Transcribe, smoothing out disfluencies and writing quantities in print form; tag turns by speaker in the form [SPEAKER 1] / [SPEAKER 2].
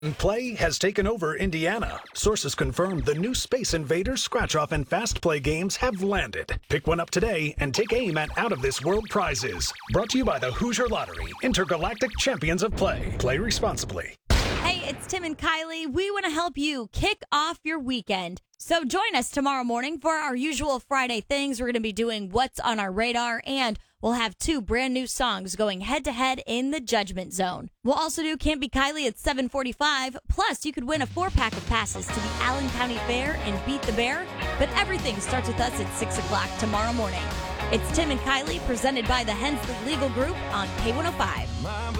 [SPEAKER 1] Play has taken over Indiana. Sources confirm the new Space Invaders, Scratch Off, and Fast Play games have landed. Pick one up today and take aim at out-of-this-world prizes. Brought to you by the Hoosier Lottery, intergalactic champions of play. Play responsibly.
[SPEAKER 2] Hey, it's Tim and Kylie. We want to help you kick off your weekend. So join us tomorrow morning for our usual Friday things. We're going to be doing What's on Our Radar, and we'll have 2 brand new songs going head-to-head in the Judgment Zone. We'll also do Can't Be Kylie at 7:45. Plus, you could win a 4-pack of passes to the Allen County Fair and Beat the Bear. But everything starts with us at 6 o'clock tomorrow morning. It's Tim and Kylie, presented by the Hensley Legal Group on K105.